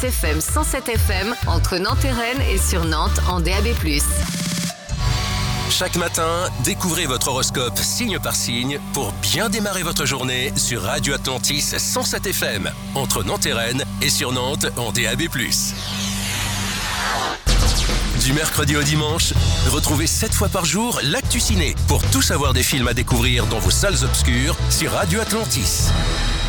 FM 107 FM entre Nantes et Rennes et sur Nantes en DAB+. Chaque matin, découvrez votre horoscope signe par signe pour bien démarrer votre journée sur Radio Atlantis 107 FM entre Nantes et Rennes et sur Nantes en DAB+. Du mercredi au dimanche, retrouvez 7 fois par jour l'actu ciné pour tout savoir des films à découvrir dans vos salles obscures sur Radio Atlantis.